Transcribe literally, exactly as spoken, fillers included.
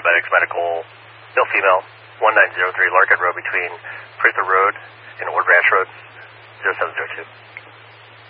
Medics Medical, male female, one nine zero three Larkin Road between Prither Road and Ord Ranch Road, zero seven zero two.